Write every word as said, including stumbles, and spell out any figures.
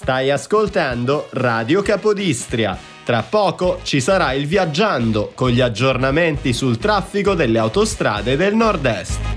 Stai ascoltando Radio Capodistria. Tra poco ci sarà il Viaggiando con gli aggiornamenti sul traffico delle autostrade del Nord-Est.